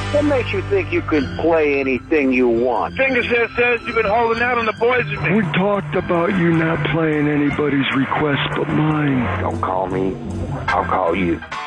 What makes you think you can play anything you want? Finger says you've been holding out on the boys with me. We talked about you not playing anybody's request but mine. Don't call me. I'll call you.